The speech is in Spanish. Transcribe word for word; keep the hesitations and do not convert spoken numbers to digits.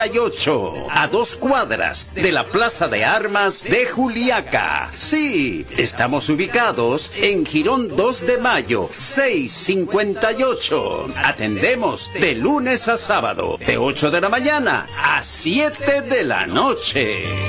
ocho, a dos cuadras de la Plaza de Armas de Juliaca. Sí, estamos ubicados en Girón dos de Mayo, seiscientos cincuenta y ocho. Atendemos de lunes a sábado, de ocho de la mañana a siete de la noche.